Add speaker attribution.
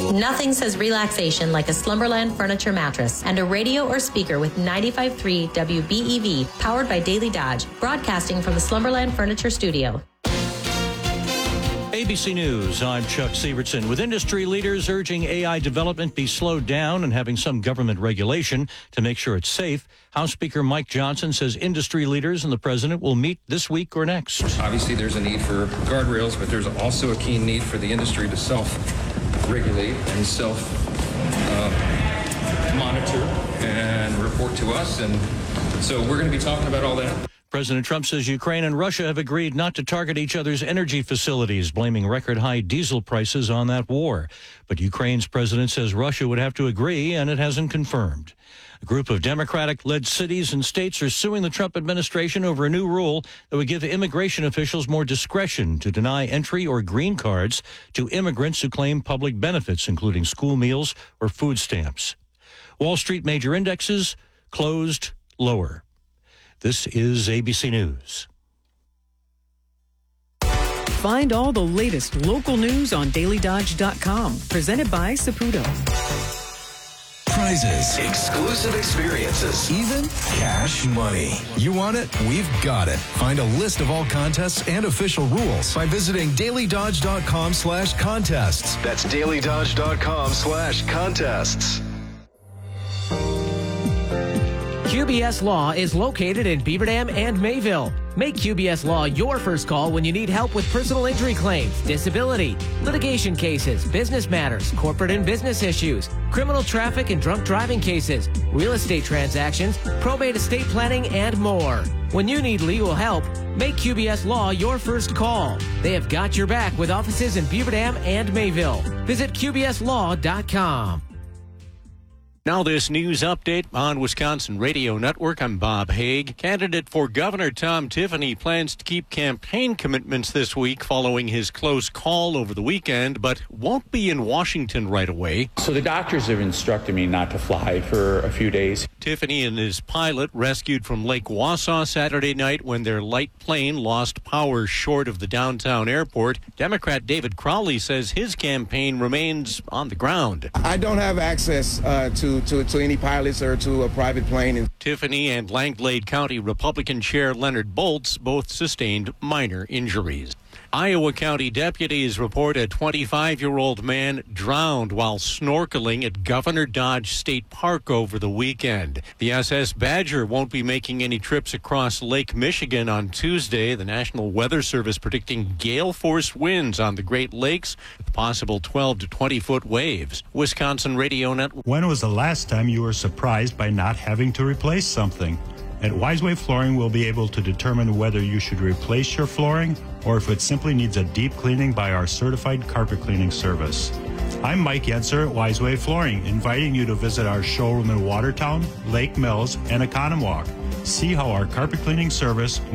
Speaker 1: Nothing says relaxation like a Slumberland furniture mattress and a radio or speaker with 95.3 WBEV, powered by Daily Dodge, broadcasting from the Slumberland Furniture Studio.
Speaker 2: ABC News, I'm Chuck Sievertson. With industry leaders urging AI development be slowed down and having some government regulation to make sure it's safe, House Speaker Mike Johnson says industry leaders and the president will meet this week or next.
Speaker 3: Obviously, there's a need for guardrails, but there's also a keen need for the industry to self-regulate and self-monitor and report to us. And so we're going to be talking about all that.
Speaker 2: President Trump says Ukraine and Russia have agreed not to target each other's energy facilities, blaming record-high diesel prices on that war. But Ukraine's president says Russia would have to agree, and it hasn't confirmed. A group of Democratic-led cities and states are suing the Trump administration over a new rule that would give immigration officials more discretion to deny entry or green cards to immigrants who claim public benefits, including school meals or food stamps. Wall Street major indexes closed lower. This is ABC News.
Speaker 4: Find all the latest local news on DailyDodge.com. Presented by Saputo.
Speaker 5: Prizes, exclusive experiences, even cash money. You want it? We've got it. Find a list of all contests and official rules by visiting DailyDodge.com/contests. That's DailyDodge.com/contests.
Speaker 6: QBS Law is located in Beaver Dam and Mayville. Make QBS Law your first call when you need help with personal injury claims, disability, litigation cases, business matters, corporate and business issues, criminal traffic and drunk driving cases, real estate transactions, probate estate planning, and more. When you need legal help, make QBS Law your first call. They have got your back with offices in Beaver Dam and Mayville. Visit QBSLaw.com.
Speaker 2: Now this news update on Wisconsin Radio Network. I'm Bob Haig. Candidate for Governor Tom Tiffany plans to keep campaign commitments this week following his close call over the weekend, but won't be in Washington right away.
Speaker 7: So the doctors have instructed me not to fly for a few days.
Speaker 2: Tiffany and his pilot rescued from Lake Wausau Saturday night when their light plane lost power short of the downtown airport. Democrat David Crowley says his campaign remains on the ground.
Speaker 8: I don't have access to any pilots or to a private plane.
Speaker 2: Tiffany and Langlade County Republican Chair Leonard Boltz both sustained minor injuries. Iowa County deputies report a 25-year-old man drowned while snorkeling at Governor Dodge State Park over the weekend. The SS Badger won't be making any trips across Lake Michigan on Tuesday. The National Weather Service predicting gale-force winds on the Great Lakes with possible 12 to 20-foot waves. Wisconsin Radio Network.
Speaker 9: When was the last time you were surprised by not having to replace something? At Wiseway Flooring, we'll be able to determine whether you should replace your flooring or if it simply needs a deep cleaning by our certified carpet cleaning service. I'm Mike Yenser at Wiseway Flooring, inviting you to visit our showroom in Watertown, Lake Mills, and Economwalk. See how our carpet cleaning service